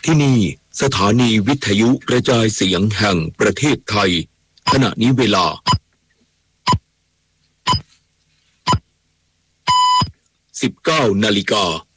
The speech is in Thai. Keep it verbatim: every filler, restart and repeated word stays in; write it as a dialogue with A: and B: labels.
A: ที่นี่สถานีวิทยุกระจายเสียงแห่งประเทศไทยขณะนี้เวลาสิบเก้านาฬิกา